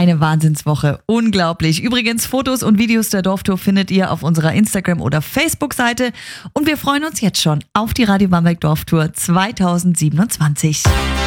Eine Wahnsinnswoche. Unglaublich. Übrigens, Fotos und Videos der Dorftour findet ihr auf unserer Instagram- oder Facebook-Seite. Und wir freuen uns jetzt schon auf die Radio Bamberg Dorftour 2027.